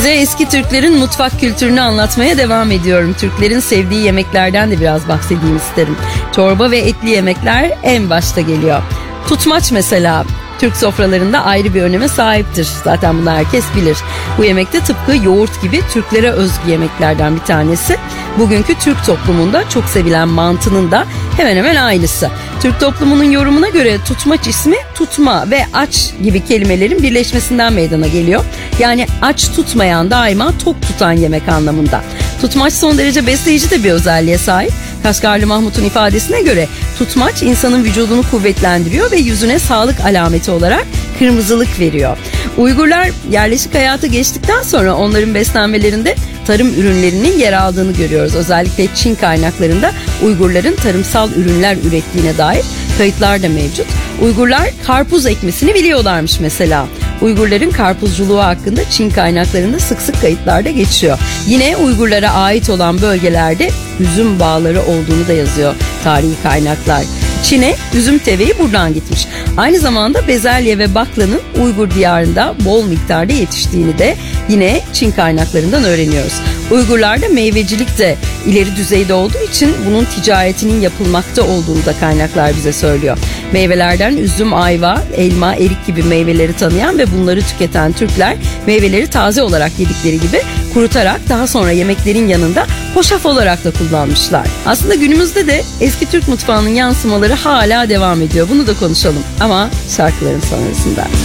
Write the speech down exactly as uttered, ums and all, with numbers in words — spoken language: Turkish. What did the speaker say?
Size eski Türklerin mutfak kültürünü anlatmaya devam ediyorum. Türklerin sevdiği yemeklerden de biraz bahsedeyim isterim. Çorba ve etli yemekler en başta geliyor. Tutmaç mesela Türk sofralarında ayrı bir öneme sahiptir. Zaten bunu herkes bilir. Bu yemekte tıpkı yoğurt gibi Türklere özgü yemeklerden bir tanesi. Bugünkü Türk toplumunda çok sevilen mantının da hemen hemen aynısı. Türk toplumunun yorumuna göre tutmaç ismi tutma ve aç gibi kelimelerin birleşmesinden meydana geliyor. Yani aç tutmayan, daima tok tutan yemek anlamında. Tutmaç son derece besleyici de bir özelliğe sahip. Kaşgarlı Mahmut'un ifadesine göre tutmaç insanın vücudunu kuvvetlendiriyor ve yüzüne sağlık alameti olarak kırmızılık veriyor. Uygurlar yerleşik hayata geçtikten sonra onların beslenmelerinde tarım ürünlerinin yer aldığını görüyoruz. Özellikle Çin kaynaklarında Uygurların tarımsal ürünler ürettiğine dair kayıtlar da mevcut. Uygurlar karpuz ekmesini biliyorlarmış mesela. Uygurların karpuzculuğu hakkında Çin kaynaklarında sık sık kayıtlarda geçiyor. Yine Uygurlara ait olan bölgelerde üzüm bağları olduğunu da yazıyor tarihi kaynaklar. Çin'e üzüm teveği buradan gitmiş. Aynı zamanda bezelye ve baklanın Uygur diyarında bol miktarda yetiştiğini de yine Çin kaynaklarından öğreniyoruz. Uygurlarda meyvecilik de ileri düzeyde olduğu için bunun ticaretinin yapılmakta olduğunu da kaynaklar bize söylüyor. Meyvelerden üzüm, ayva, elma, erik gibi meyveleri tanıyan ve bunları tüketen Türkler meyveleri taze olarak yedikleri gibi kurutarak daha sonra yemeklerin yanında hoşaf olarak da kullanmışlar. Aslında günümüzde de eski Türk mutfağının yansımaları hala devam ediyor. Bunu da konuşalım ama şarkıların sonrasında.